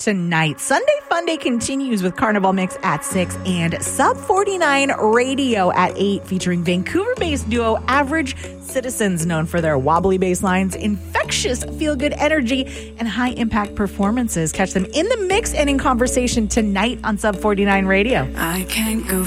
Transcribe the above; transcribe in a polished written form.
tonight. Sunday Fun Day continues with Carnival Mix at 6 and Sub 49 Radio at 8, featuring Vancouver-based duo Average Citizens, known for their wobbly bass lines, infectious feel-good energy, and high-impact performances. Catch them in the mix and in conversation tonight on Sub 49 Radio. I can't go